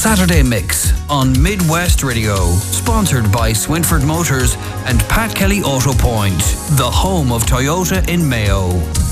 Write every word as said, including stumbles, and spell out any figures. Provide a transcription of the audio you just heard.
Saturday Mix on Midwest Radio, sponsored by Swinford Motors and Pat Kelly Auto Point, the home of Toyota in Mayo.